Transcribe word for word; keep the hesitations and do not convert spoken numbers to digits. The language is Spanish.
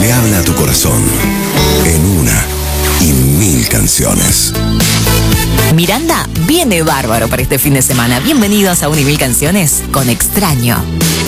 Le habla a tu corazón en una y mil canciones. Miranda viene bárbaro para este fin de semana. Bienvenidos a Una y Mil Canciones con Extraño.